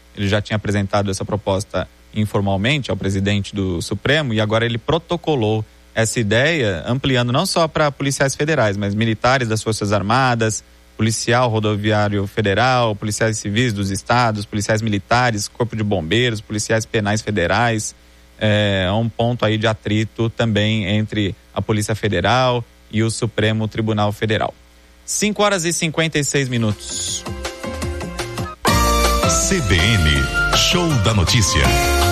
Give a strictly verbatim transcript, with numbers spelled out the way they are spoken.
Ele já tinha apresentado essa proposta informalmente ao presidente do Supremo e agora ele protocolou essa ideia, ampliando não só para policiais federais, mas militares das Forças Armadas, policial rodoviário federal, policiais civis dos estados, policiais militares, corpo de bombeiros, policiais penais federais. É um ponto aí de atrito também entre a Polícia Federal e o Supremo Tribunal Federal. cinco horas e cinquenta e seis minutos. C B N, Show da Notícia.